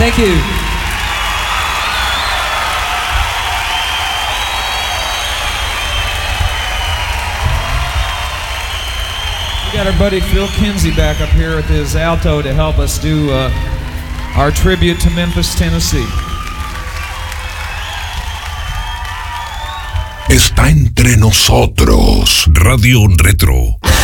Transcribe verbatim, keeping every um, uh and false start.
Thank you. We got our buddy Phil Kinsey back up here with his alto to help us do uh, our tribute to Memphis, Tennessee. Está entre nosotros. Radio Retro.